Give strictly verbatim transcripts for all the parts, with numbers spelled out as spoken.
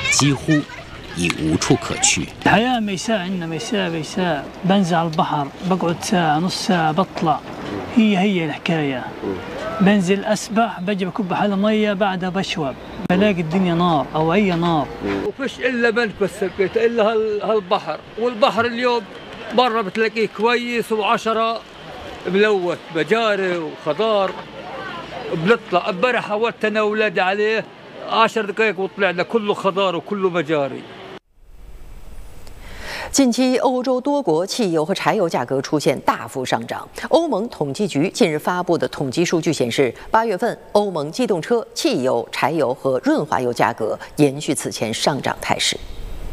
几乎已无处可去。 الحياة مساء عندنا مساء مساء بنزل على البحر بقعد ساعة نص ساعة بطلع هي هي الحكاية بنزل أسبح بجي بكب حالة مية بعدها بشوب بلاقي الدنيا نار أو أي نار وفيش إلا بنت بس إلا هالبحر والبحر اليوم برا بتلاقيه كويس وعشرة ملوث مجاري وخضار بنطلع امبارح حاولت انا واولادي عليه عشر دقائق وطلعنا كله خضار وكله مجاري。 近期，欧洲多国汽油和柴油价格出现大幅上涨。欧盟统计局近日发布的统计数据显示，八月份欧盟机动车、汽油、柴油和润滑油价格延续此前上涨态势。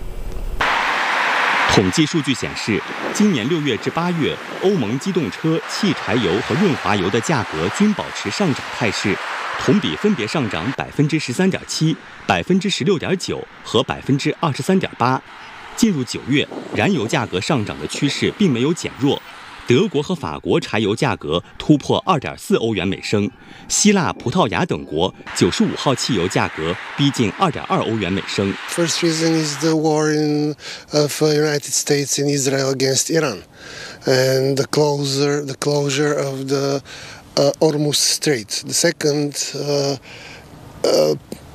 统计数据显示，今年六月至八月，欧盟机动车、汽柴油和润滑油的价格均保持上涨态势，同比分别上涨百分之十三点七、百分之十六点九和百分之二十三点八。进入九月，燃油价格上涨的趋势并没有减弱。德国和法国柴油价格突破二点四欧元每升，希腊、葡萄牙等国九十五号汽油价格逼近二点二欧元每升。 First reason is the war in of United States and Israel against Iran, and the closure the closure of the uh, Hormuz Strait. The second uh, uh,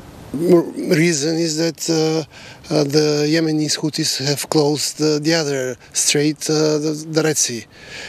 reason is that uh, uh, the Yemenis Houthis have closed uh, the other strait, uh, the, the Red Sea.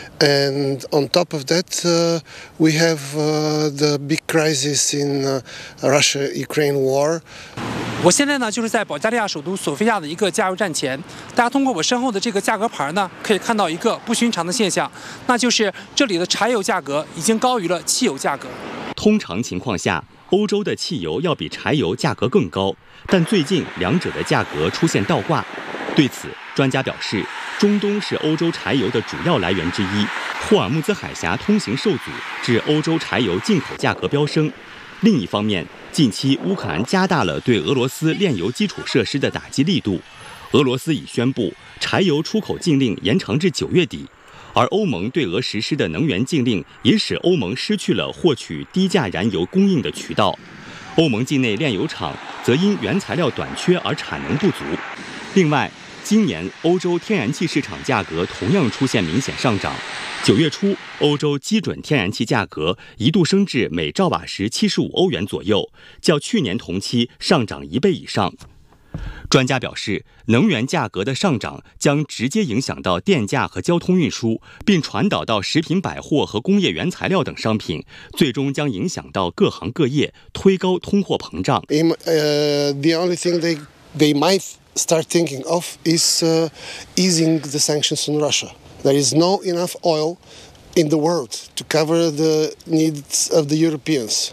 And on top of that, uh, we have uh, the big crisis in uh, Russia-Ukraine war. 我现在呢，就是在保加利亚首都索菲亚的一个加油站前。大家通过我身后的这个价格牌呢，可以看到一个不寻常的现象，那就是这里的柴油价格已经高于了汽油价格。 通常情况下，欧洲的汽油要比柴油价格更高，但最近两者的价格出现倒挂。对此，专家表示，中东是欧洲柴油的主要来源之一，霍尔木兹海峡通行受阻，致欧洲柴油进口价格飙升。另一方面，近期乌克兰加大了对俄罗斯炼油基础设施的打击力度，俄罗斯已宣布柴油出口禁令延长至九月底。而欧盟对俄实施的能源禁令也使欧盟失去了获取低价燃油供应的渠道，欧盟境内炼油厂则因原材料短缺而产能不足。另外，今年欧洲天然气市场价格同样出现明显上涨。九月初，欧洲基准天然气价格一度升至每兆瓦时七十五欧元左右，较去年同期上涨一倍以上。专家表示，能源价格的上涨将直接影响到电价和交通运输，并传导到食品百货和工业原材料等商品，最终将影响到各行各业，推高通货膨胀。 Uh, the only thing they they might start thinking of is uh, easing the sanctions on Russia. There is no enough oil in the world to cover the needs of the Europeans.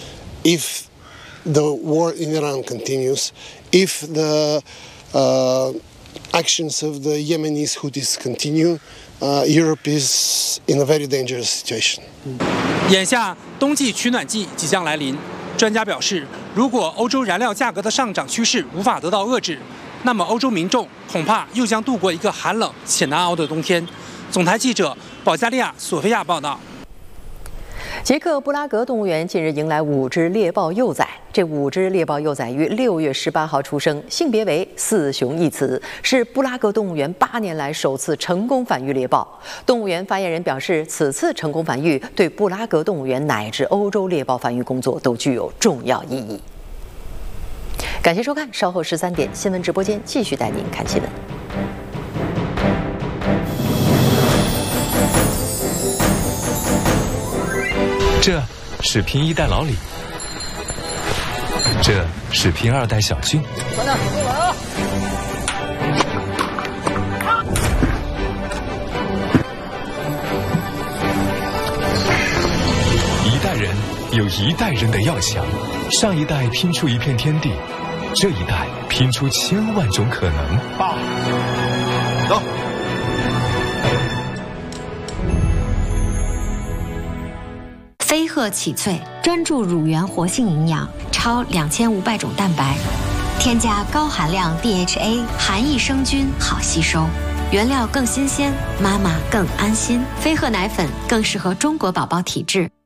If the war in Iran continues, if the uh, actions of the Yemenis Houthis continue, uh, Europe is in a very dangerous situation. 眼下冬季取暖季即将来临，专家表示，如果欧洲燃料价格的上涨趋势无法得到遏制，那么欧洲民众恐怕又将度过一个寒冷且难熬的冬天。总台记者保加利亚索菲亚报道。 捷克布拉格动物园近日迎来五只猎豹幼崽，这五只猎豹幼崽于六月十八号出生，性别为四雄一雌，是布拉格动物园八年来首次成功繁育猎豹。动物园发言人表示，此次成功繁育对布拉格动物园乃至欧洲猎豹繁育工作都具有重要意义。感谢收看，稍后十三点新闻直播间继续带您看新闻。 这是拼一代老李，这是拼二代小俊。 快点，过来啊！ 一代人有一代人的要想，上一代拼出一片天地，这一代拼出千万种可能。 爸，走。 飞鹤启萃专注乳源活性营养，超两千五百种蛋白，添加高含量 D H A， 含益生菌，好吸收，原料更新鲜，妈妈更安心。飞鹤奶粉更适合中国宝宝体质。